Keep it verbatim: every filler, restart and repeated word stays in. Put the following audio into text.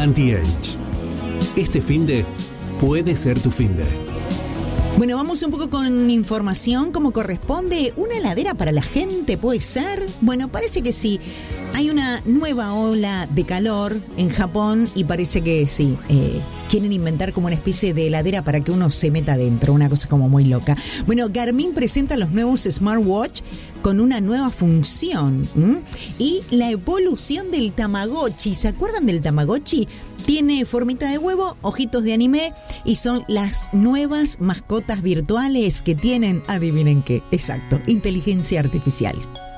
Anti-Age. Este finde puede ser tu finde. Bueno, vamos un poco con información como corresponde. ¿Una heladera para la gente puede ser? Bueno, parece que sí. Hay una nueva ola de calor en Japón y parece que sí. Eh, quieren inventar como una especie de heladera para que uno se meta adentro. Una cosa como muy loca. Bueno, Garmin presenta los nuevos smartwatch con una nueva función. ¿m? Y la evolución del Tamagotchi. ¿Se acuerdan del Tamagotchi? Tiene formita de huevo, ojitos de anime y son las nuevas mascotas virtuales que tienen, adivinen qué, exacto, inteligencia artificial.